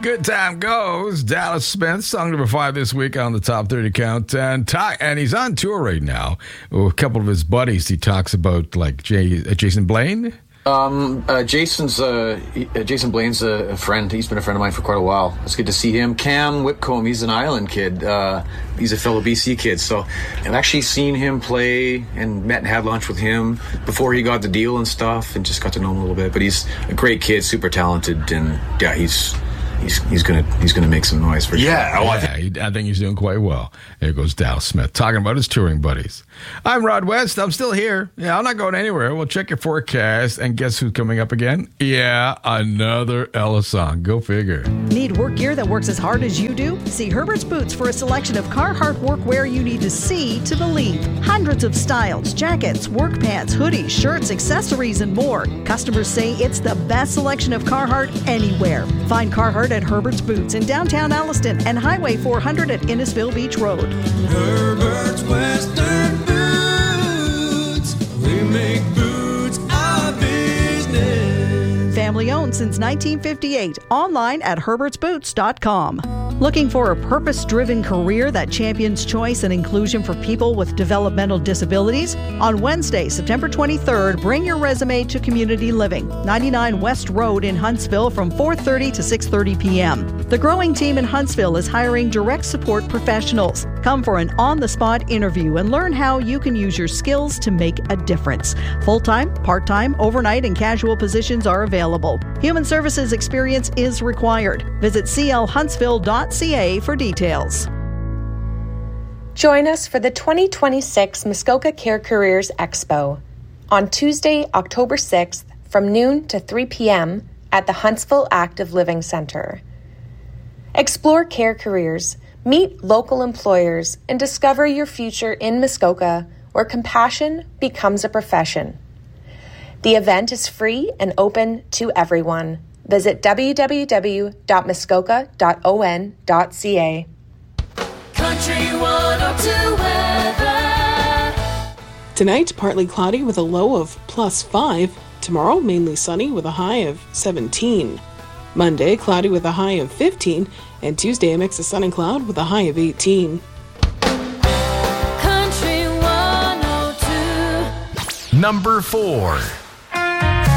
Good Time Goes. Dallas Smith, song number 5 this week on the Top 30 Count. And he's on tour right now with a couple of his buddies. He talks about, like, Jason Blaine. Jason Blaine's a friend. He's been a friend of mine for quite a while. It's good to see him. Cam Whipcomb, he's an Island kid. He's a fellow BC kid. So I've actually seen him play and met and had lunch with him before he got the deal and stuff, and just got to know him a little bit. But he's a great kid, super talented, and yeah, he's gonna make some noise for sure. I think he's doing quite well. There goes Dallas Smith talking about his touring buddies. I'm Rod West. I'm still here. Yeah, I'm not going anywhere. We'll check your forecast, and guess who's coming up again? Yeah, another Ella song. Go figure. Need work gear that works as hard as you do? See Herbert's Boots for a selection of Carhartt workwear you need to see to believe. Hundreds of styles, jackets, work pants, hoodies, shirts, accessories, and more. Customers say it's the best selection of Carhartt anywhere. Find Carhartt at Herbert's Boots in downtown Alliston and Highway 400 at Innisfil Beach Road. Herbert's Western Boots. We make boots our business. Family owned since 1958. Online at herbertsboots.com. Looking for a purpose-driven career that champions choice and inclusion for people with developmental disabilities? On Wednesday, September 23rd, bring your resume to Community Living, 99 West Road in Huntsville from 4:30 to 6:30 p.m. The growing team in Huntsville is hiring direct support professionals. Come for an on-the-spot interview and learn how you can use your skills to make a difference. Full-time, part-time, overnight, and casual positions are available. Human services experience is required. Visit clhuntsville.ca for details. Join us for the 2026 Muskoka Care Careers Expo on Tuesday, October 6th from noon to 3 p.m. at the Huntsville Active Living Center. Explore care careers, meet local employers, and discover your future in Muskoka, where compassion becomes a profession. The event is free and open to everyone. Visit www.muskoka.on.ca. Country 102 weather. Tonight, partly cloudy with a low of +5. Tomorrow, mainly sunny with a high of 17. Monday, cloudy with a high of 15. And Tuesday, a mix of sun and cloud with a high of 18. Country 102. Number 4.